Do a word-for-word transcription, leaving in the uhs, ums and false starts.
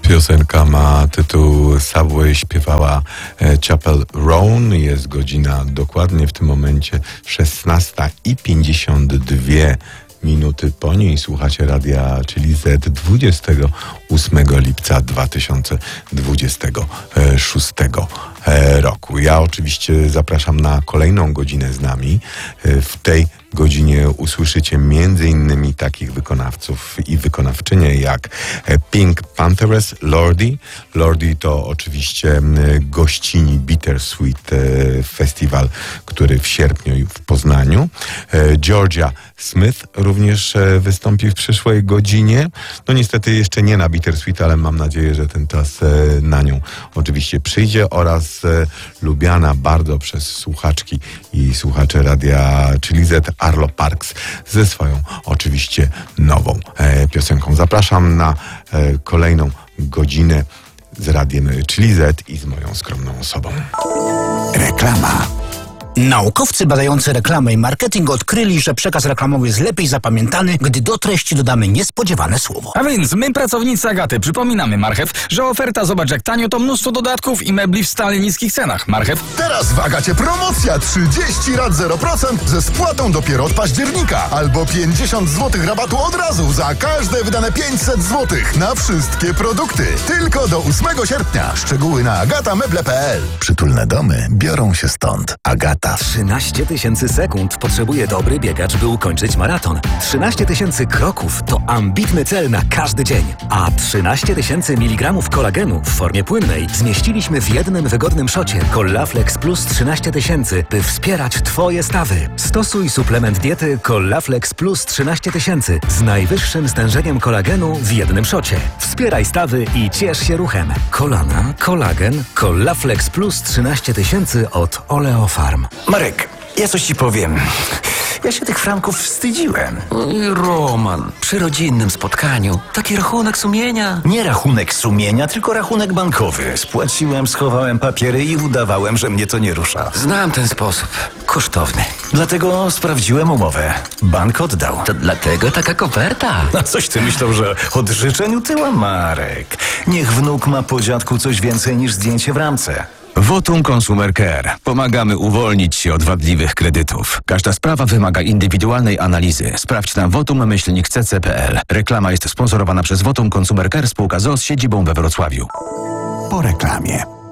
Piosenka ma tytuł Subway, śpiewała Chappell Roan. Jest godzina dokładnie w tym momencie szesnasta i pięćdziesiąt dwie minuty po niej. Słuchacie radia, czyli Z, dwudziestego ósmego lipca dwa tysiące dwudziestego szóstego roku. Ja oczywiście zapraszam na kolejną godzinę z nami. W tej godzinie usłyszycie między innymi takich wykonawców i wykonawczynie jak Pink Panthers, Lordi. Lordi to oczywiście gościni Bittersweet Festival, który w sierpniu w Poznaniu. Georgia Smith również wystąpi w przyszłej godzinie. No niestety jeszcze nie na Bittersweet, ale mam nadzieję, że ten czas na nią oczywiście przyjdzie, oraz lubiana bardzo przez słuchaczki i słuchacze radia, czyli Z, Arlo Parks ze swoją oczywiście nową e, piosenką. Zapraszam na e, kolejną godzinę z radiem, czyli Z, i z moją skromną osobą. Reklama. Naukowcy badający reklamę i marketing odkryli, że przekaz reklamowy jest lepiej zapamiętany, gdy do treści dodamy niespodziewane słowo. A więc my, pracownicy Agaty, przypominamy, Marchew, że oferta Zobacz jak tanio to mnóstwo dodatków i mebli w stale niskich cenach. Marchew? Teraz w Agacie promocja trzydzieści rat zero procent ze spłatą dopiero od października, albo pięćdziesiąt złotych rabatu od razu za każde wydane pięćset złotych na wszystkie produkty. Tylko do ósmego sierpnia. Szczegóły na agata meble kropka p l. Przytulne domy biorą się stąd. Agata. trzynaście tysięcy sekund potrzebuje dobry biegacz, by ukończyć maraton. trzynaście tysięcy kroków to ambitny cel na każdy dzień. A trzynaście tysięcy miligramów kolagenu w formie płynnej zmieściliśmy w jednym wygodnym szocie Collaflex Plus trzynaście tysięcy, by wspierać Twoje stawy. Stosuj suplement diety Collaflex Plus trzynaście tysięcy z najwyższym stężeniem kolagenu w jednym szocie. Wspieraj stawy i ciesz się ruchem. Kolana, kolagen, Collaflex Plus trzynaście tysięcy od Oleofarm. Marek, ja coś ci powiem. Ja się tych franków wstydziłem. Oj, Roman, przy rodzinnym spotkaniu taki rachunek sumienia. Nie rachunek sumienia, tylko rachunek bankowy. Spłaciłem, schowałem papiery i udawałem, że mnie to nie rusza. Znam ten sposób. Kosztowny. Dlatego sprawdziłem umowę. Bank oddał. To dlatego taka koperta. A coś ty myślał, że od życzeń utyła, Marek. Niech wnuk ma po dziadku coś więcej niż zdjęcie w ramce. Votum Consumer Care. Pomagamy uwolnić się od wadliwych kredytów. Każda sprawa wymaga indywidualnej analizy. Sprawdź na votum myślnik c c kropka p l. Reklama jest sponsorowana przez Votum Consumer Care, spółka z o o z siedzibą we Wrocławiu. Po reklamie.